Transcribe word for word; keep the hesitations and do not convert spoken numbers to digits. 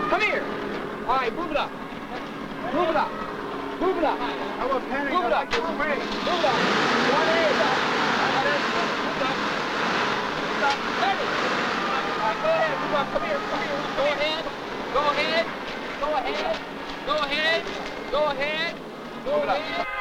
Come here. All right, move it up. Move it up. Move it up. I'm a panic. Move it up. Move Move it up. One leg up. Move it up. Move it up. Ready. All right, go ahead. Move up. Come here. Come here. Go ahead. Go ahead. Go ahead. Go ahead. Go ahead. Go ahead.